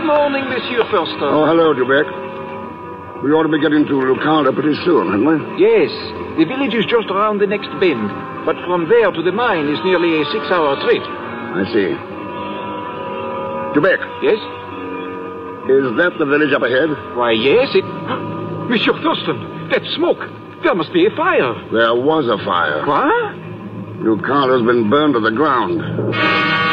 morning, Monsieur Thurston. Oh, hello, Dubec. We ought to be getting to Lucanda pretty soon, hadn't we? Yes, the village is just around the next bend, but from there to the mine is nearly a 6-hour trip. I see. Dubec, Yes? is that the village up ahead? Why, yes, it... Monsieur Thurston, that smoke. There must be a fire. There was a fire. What? Lucanda's been burned to the ground.